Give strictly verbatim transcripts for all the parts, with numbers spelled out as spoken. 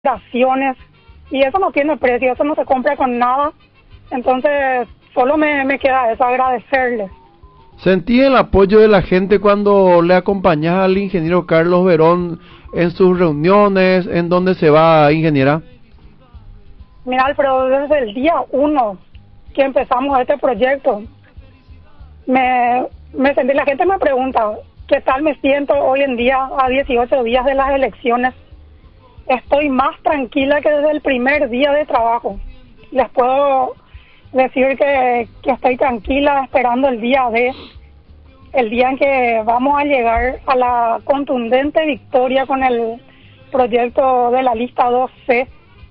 oraciones, y eso no tiene precio, eso no se compra con nada. Entonces solo me, me queda eso, agradecerles. ¿Sentí el apoyo de la gente cuando le acompañas al ingeniero Carlos Verón en sus reuniones? ¿En dónde se va, ingeniera? Mira, Alfredo, desde el día uno que empezamos este proyecto, me, me sentí, la gente me pregunta, ¿qué tal me siento hoy en día a dieciocho días de las elecciones? Estoy más tranquila que desde el primer día de trabajo. Les puedo decir que, que estoy tranquila esperando el día de, el día en que vamos a llegar a la contundente victoria con el proyecto de la lista dos C.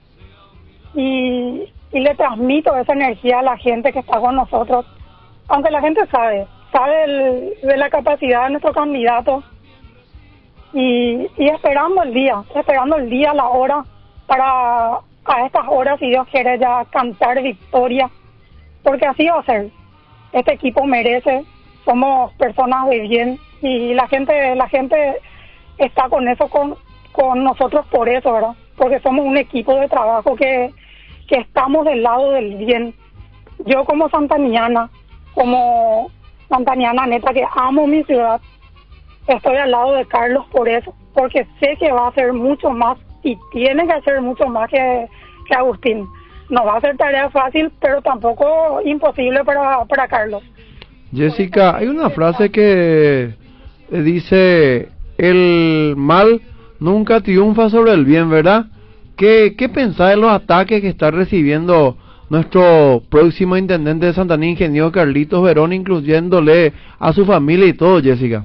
Y, y le transmito esa energía a la gente que está con nosotros, aunque la gente sabe, sabe el, de la capacidad de nuestro candidato, y, y esperando el día, esperando el día, la hora, para a estas horas, si Dios quiere, ya cantar victoria, porque así va a ser. Este equipo merece, somos personas de bien, y la gente, la gente está con eso, con, con nosotros por eso, ¿verdad? Porque somos un equipo de trabajo que, que estamos del lado del bien. Yo como santaniana, como santaniana neta que amo mi ciudad, estoy al lado de Carlos por eso, porque sé que va a hacer mucho más y tiene que hacer mucho más que, que Agustín. No va a ser tarea fácil, pero tampoco imposible para, para Carlos. Jessica, hay una frase que dice, el mal nunca triunfa sobre el bien, ¿verdad? ¿Qué, qué pensás de los ataques que está recibiendo nuestro próximo intendente de Santaní, ingeniero Carlitos Verón, incluyéndole a su familia y todo, Jessica?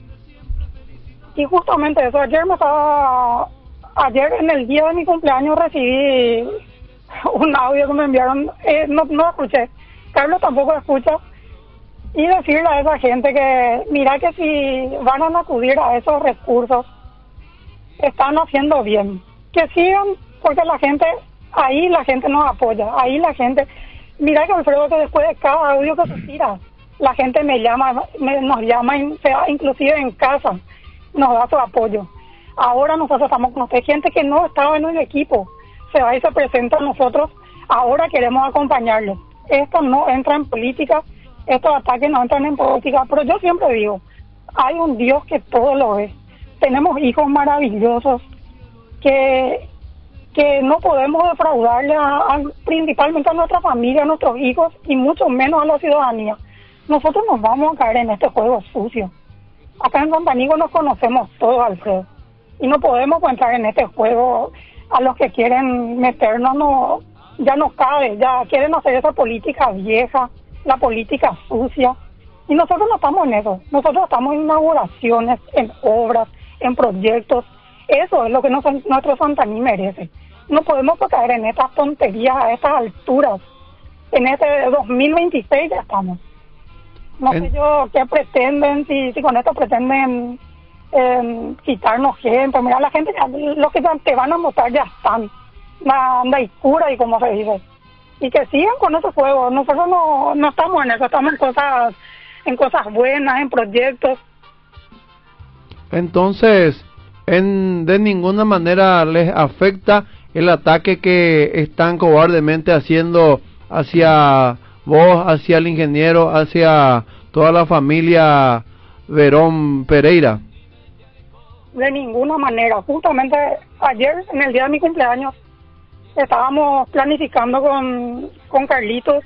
Y justamente eso, ayer me estaba, ayer en el día de mi cumpleaños recibí un audio que me enviaron, eh, no, no escuché, Carlos tampoco escucha, y decirle a esa gente que, mira que si van a acudir a esos recursos, están haciendo bien, que sigan, porque la gente, ahí la gente nos apoya, ahí la gente, mira que Alfredo, que después de cada audio que se tira, la gente me llama, me, nos llama, inclusive en casa, nos da su apoyo. Ahora nosotros estamos con usted, gente que no estaba en el equipo, se va y se presenta a nosotros, ahora queremos acompañarlos. Esto no entra en política, estos ataques no entran en política, pero yo siempre digo, hay un Dios que todo lo ve. Tenemos hijos maravillosos que, que no podemos defraudarle a, a, principalmente a nuestra familia, a nuestros hijos, y mucho menos a la ciudadanía. Nosotros nos vamos a caer en este juego sucio. Acá en Santanigo nos conocemos todos, Alfredo, y no podemos entrar en este juego. A los que quieren meternos, no, ya no cabe, ya quieren hacer esa política vieja, la política sucia, y nosotros no estamos en eso. Nosotros estamos en inauguraciones, en obras, en proyectos. Eso es lo que nos, nuestro Santaní merece. No podemos caer en estas tonterías a estas alturas. En este dos mil veintiséis ya estamos. No sé yo qué pretenden, si, si con esto pretenden eh, quitarnos gente. Mira, la gente, ya, los que te van a votar ya están, anda y cura, y como se dice. Y que sigan con ese juego. Nosotros no, no estamos en eso, estamos en cosas, en cosas buenas, en proyectos. Entonces, en, de ninguna manera les afecta el ataque que están cobardemente haciendo hacia vos, hacia el ingeniero, hacia toda la familia Verón Pereira. De ninguna manera. Justamente ayer, en el día de mi cumpleaños, estábamos planificando con, con Carlitos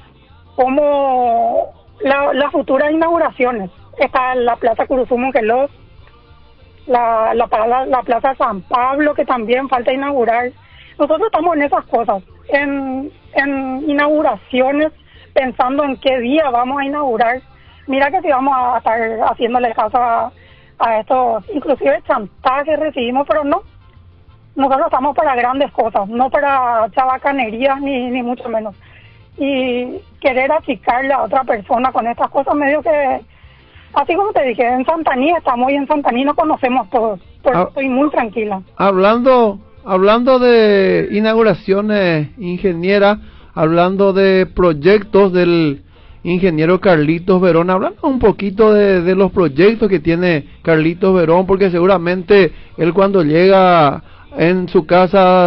como la, las futuras inauguraciones. Está la Plaza Curuzú Queloz, la, la, la, la Plaza San Pablo, que también falta inaugurar. Nosotros estamos en esas cosas, en, en inauguraciones, pensando en qué día vamos a inaugurar. Mira que si vamos a estar haciéndole caso a, a estos, inclusive chantajes recibimos, pero no. Nosotros estamos para grandes cosas, no para chabacanerías ni, ni mucho menos. Y querer achicarle a otra persona con estas cosas, medio que, así como te dije, en Santaní estamos, y en Santaní nos conocemos todos, por eso estoy muy tranquila. Hablando, hablando de inauguraciones, ingeniera, hablando de proyectos del ingeniero Carlitos Verón, hablando un poquito de, de los proyectos que tiene Carlitos Verón, porque seguramente él cuando llega en su casa